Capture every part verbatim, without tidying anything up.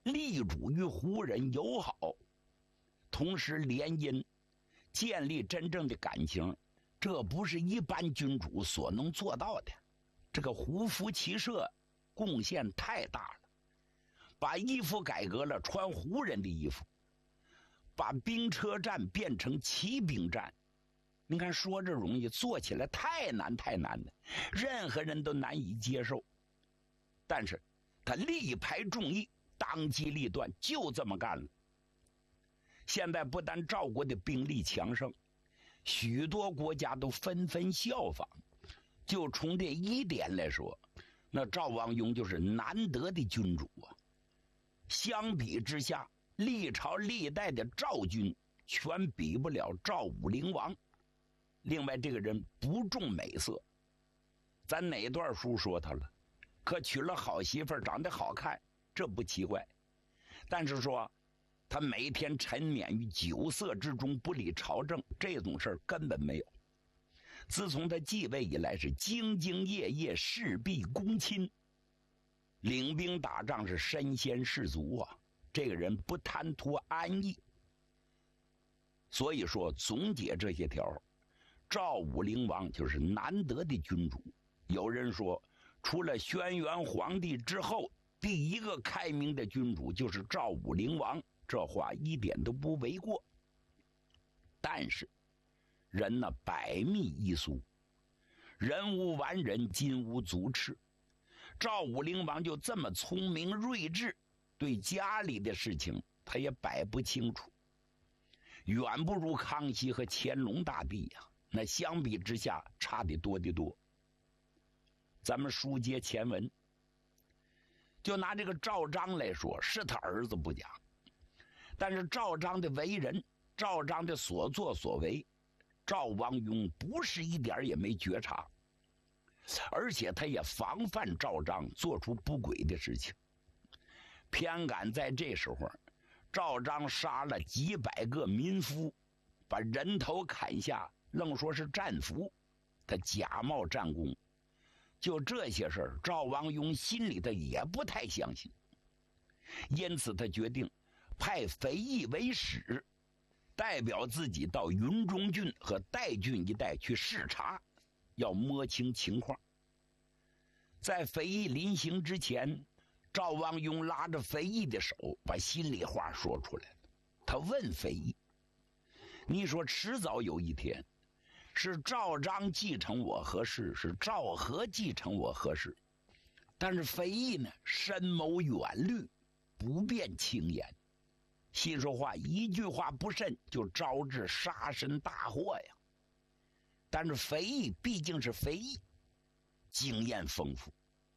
力主与胡人友好，同时联姻，建立真正的感情，这不是一般君主所能做到的。这个胡服骑射贡献太大了，把衣服改革了，穿胡人的衣服，把兵车站变成骑兵站。你看说着容易，做起来太难太难了，任何人都难以接受。但是他力排众议，当机立断，就这么干了。现在不但赵国的兵力强盛，许多国家都纷纷效仿。就从这一点来说，那赵王雍就是难得的君主啊。相比之下，历朝历代的赵君全比不了赵武灵王。另外，这个人不重美色，咱哪段书说他了？可娶了好媳妇儿，长得好看，这不奇怪。但是说他每天沉湎于酒色之中，不理朝政，这种事儿根本没有。自从他继位以来，是兢兢业业，事必躬亲，领兵打仗是身先士卒啊。这个人不贪图安逸。所以说，总结这些条，赵武灵王就是难得的君主。有人说，除了轩辕皇帝之后，第一个开明的君主就是赵武灵王，这话一点都不为过。但是人呢，百密一疏，人无完人，金无足赤。赵武灵王就这么聪明睿智，对家里的事情他也摆不清楚，远不如康熙和乾隆大帝呀、啊。那相比之下，差得多得多。咱们书接前文，就拿这个赵章来说，是他儿子不假，但是赵章的为人，赵章的所作所为，赵王雍不是一点也没觉察，而且他也防范赵章做出不轨的事情。偏赶在这时候，赵章杀了几百个民夫，把人头砍下，愣说是战俘，他假冒战功。就这些事儿，赵王雍心里头也不太相信，因此他决定派肥义为使，代表自己到云中郡和代郡一带去视察，要摸清情况。在肥义临行之前，赵王雍拉着肥义的手，把心里话说出来了。他问肥义：“你说迟早有一天，是赵章继承我何事？是赵和继承我何事？但是肥义呢，深谋远虑，不便轻言。心说话一句话不慎，就招致杀身大祸呀。但是肥义毕竟是肥义，经验丰富。”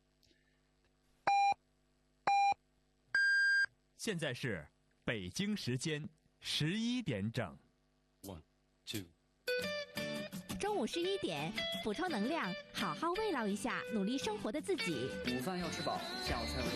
现在是北京时间十一点整。 One, two。 中午十一点，补充能量，好好慰劳一下努力生活的自己。 午饭要吃饱，下午才有